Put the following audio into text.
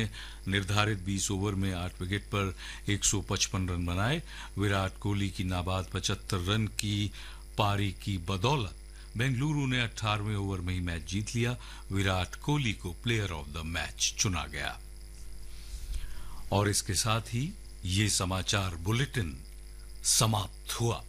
ने निर्धारित 20 ओवर में 8 विकेट पर 155 रन बनाए। विराट कोहली की नाबाद 75 रन की पारी की बदौलत बेंगलुरु ने 18वें ओवर में ही मैच जीत लिया। विराट कोहली को प्लेयर ऑफ द मैच चुना गया। और इसके साथ ही ये समाचार बुलेटिन समाप्त हुआ।